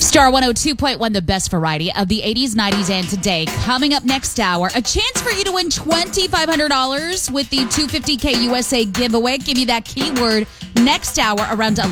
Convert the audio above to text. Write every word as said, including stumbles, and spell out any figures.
Star one oh two point one, the best variety of the eighties, nineties, and today. Coming up next hour, a chance for you to win twenty-five hundred dollars with the two hundred fifty K U S A giveaway. Give you that keyword next hour around